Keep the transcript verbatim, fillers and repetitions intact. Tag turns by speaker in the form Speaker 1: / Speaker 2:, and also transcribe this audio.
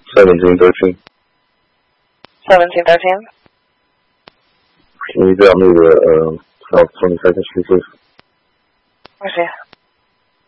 Speaker 1: seventeen thirteen.
Speaker 2: Seventeen thirteen.
Speaker 1: Can you drop me the uh, South twenty-second Street, please?
Speaker 2: Let me see.